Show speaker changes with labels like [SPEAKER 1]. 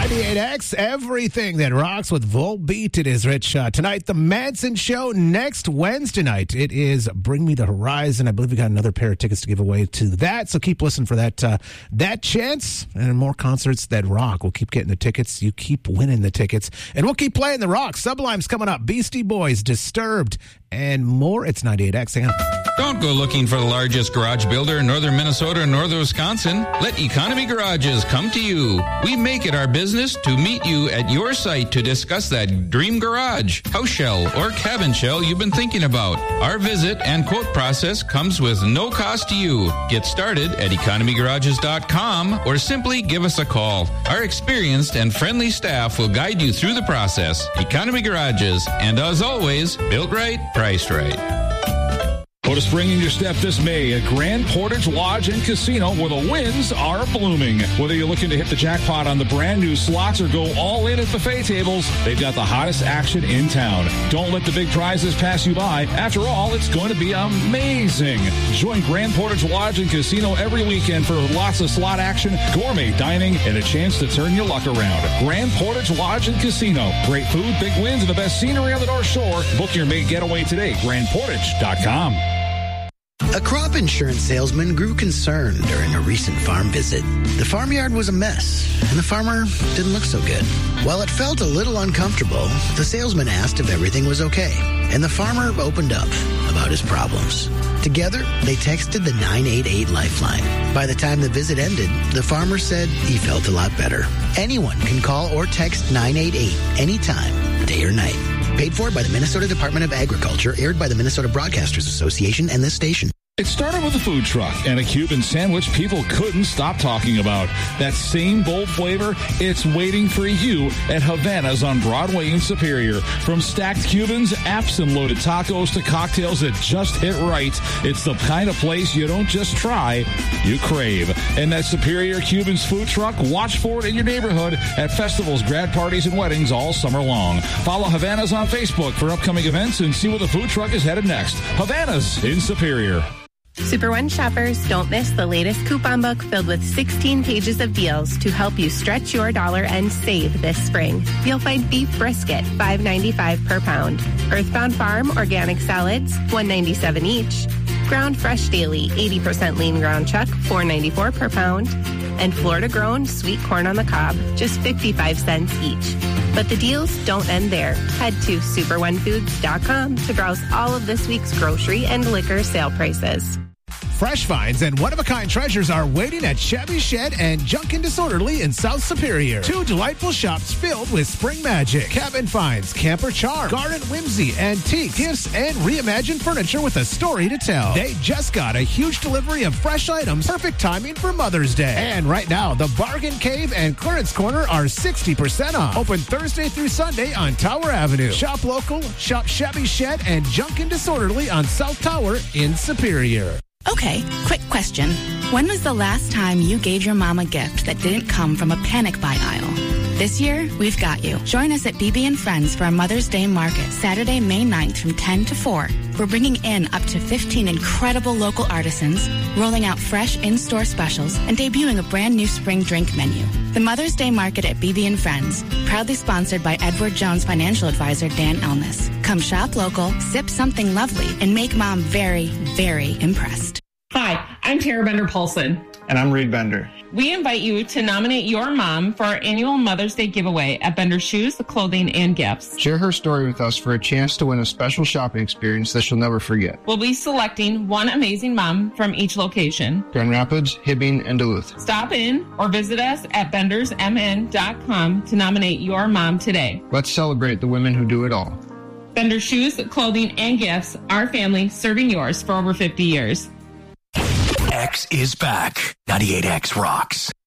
[SPEAKER 1] 98X, everything that rocks with Volbeat. It is Rich. Tonight, The Manson Show. Next Wednesday night, it is Bring Me the Horizon. I believe we got another pair of tickets to give away to that, so keep listening for that chance and more concerts that rock. We'll keep getting the tickets. You keep winning the tickets, and we'll keep playing the rock. Sublime's coming up. Beastie Boys, Disturbed, and more. It's 98X. Hang on.
[SPEAKER 2] Don't go looking for the largest garage builder in northern Minnesota or northern Wisconsin. Let Economy Garages come to you. We make it our business to meet you at your site to discuss that dream garage, house shell, or cabin shell you've been thinking about. Our visit and quote process comes with no cost to you. Get started at economygarages.com or simply give us a call. Our experienced and friendly staff will guide you through the process. Economy Garages, and as always, built right, priced right.
[SPEAKER 3] Put a spring in your step this May at Grand Portage Lodge and Casino, where the winds are blooming. Whether you're looking to hit the jackpot on the brand new slots or go all in at buffet tables, they've got the hottest action in town. Don't let the big prizes pass you by. After all, it's going to be amazing. Join Grand Portage Lodge and Casino every weekend for lots of slot action, gourmet dining, and a chance to turn your luck around. Grand Portage Lodge and Casino. Great food, big wins, and the best scenery on the North Shore. Book your May getaway today. GrandPortage.com.
[SPEAKER 4] A crop insurance salesman grew concerned during a recent farm visit. The farmyard was a mess, and the farmer didn't look so good. While it felt a little uncomfortable, the salesman asked if everything was okay, and the farmer opened up about his problems. Together, they texted the 988 Lifeline. By the time the visit ended, the farmer said he felt a lot better. Anyone can call or text 988 anytime, day or night. Paid for by the Minnesota Department of Agriculture, aired by the Minnesota Broadcasters Association and this station.
[SPEAKER 3] It started with a food truck and a Cuban sandwich people couldn't stop talking about. That same bold flavor, it's waiting for you at Havana's on Broadway in Superior. From stacked Cubans, apps, and loaded tacos to cocktails that just hit right, it's the kind of place you don't just try, you crave. And that Superior Cubans food truck, watch for it in your neighborhood at festivals, grad parties, and weddings all summer long. Follow Havana's on Facebook for upcoming events and see where the food truck is headed next. Havana's in Superior.
[SPEAKER 5] Super One shoppers, don't miss the latest coupon book filled with 16 pages of deals to help you stretch your dollar and save this spring. You'll find beef brisket, $5.95 per pound. Earthbound Farm organic salads, $1.97 each. Ground Fresh Daily, 80% lean ground chuck, $4.94 per pound. And Florida grown sweet corn on the cob, just 55 cents each. But the deals don't end there. Head to superonefoods.com to browse all of this week's grocery and liquor sale prices.
[SPEAKER 1] Fresh finds and one-of-a-kind treasures are waiting at Shabby Shed and Junkin' Disorderly in South Superior. Two delightful shops filled with spring magic, cabin finds, camper charm, garden whimsy, antiques, gifts, and reimagined furniture with a story to tell. They just got a huge delivery of fresh items, perfect timing for Mother's Day. And right now, the Bargain Cave and Clearance Corner are 60% off. Open Thursday through Sunday on Tower Avenue. Shop local, shop Shabby Shed and Junkin' Disorderly on South Tower in Superior.
[SPEAKER 6] Okay, quick question. When was the last time you gave your mom a gift that didn't come from a panic buy aisle? This year, we've got you. Join us at BB and Friends for our Mother's Day Market, Saturday, May 9th from 10 to 4. We're bringing in up to 15 incredible local artisans, rolling out fresh in-store specials, and debuting a brand new spring drink menu. The Mother's Day Market at BB and Friends, proudly sponsored by Edward Jones financial advisor Dan Elness. Come shop local, sip something lovely, and make Mom very, very impressed.
[SPEAKER 7] Hi, I'm Tara Bender-Paulson.
[SPEAKER 8] And I'm Reed Bender.
[SPEAKER 7] We invite you to nominate your mom for our annual Mother's Day giveaway at Bender Shoes, Clothing, and Gifts.
[SPEAKER 8] Share her story with us for a chance to win a special shopping experience that she'll never forget.
[SPEAKER 7] We'll be selecting one amazing mom from each location.
[SPEAKER 8] Grand Rapids, Hibbing, and Duluth.
[SPEAKER 7] Stop in or visit us at bendersmn.com to nominate your mom today.
[SPEAKER 8] Let's celebrate the women who do it all.
[SPEAKER 7] Bender Shoes, Clothing, and Gifts, our family serving yours for over 50 years.
[SPEAKER 9] X is back. 98X rocks.